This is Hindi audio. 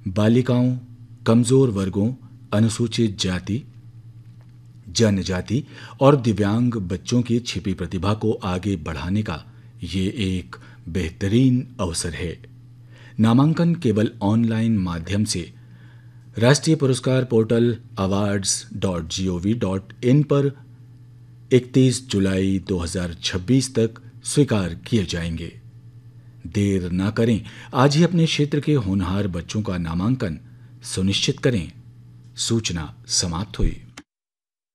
बालिकाओं, कमजोर वर्गों, अनुसूचित जाति, जनजाति और दिव्यांग बच्चों की छिपी प्रतिभा को आगे बढ़ाने का ये एक बेहतरीन अवसर है। नामांकन केवल ऑनलाइन माध्यम से राष्ट्रीय पुरस्कार पोर्टल awards.gov.in पर 31 जुलाई 2026 तक स्वीकार किए जाएंगे। देर ना करें, आज ही अपने क्षेत्र के होनहार बच्चों का नामांकन सुनिश्चित करें। सूचना समाप्त हुई।